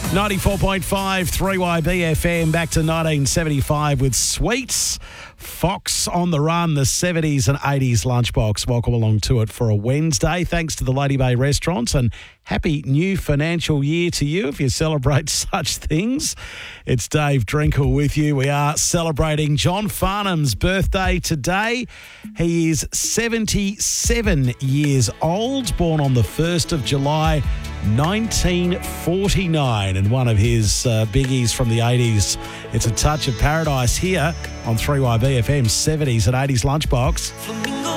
94.5 3YB FM, back to 1975 with Sweets. Fox on the Run, the 70s and 80s lunchbox. Welcome along to it for a Wednesday. Thanks to the Lady Bay Restaurants, and happy new financial year to you if you celebrate such things. It's Dave Drinkle with you. We are celebrating John Farnham's birthday today. He is 77 years old, born on the 1st of July 1949, and one of his biggies from the 80s. It's A Touch of Paradise here on 3YB FM 70s and 80s lunchbox.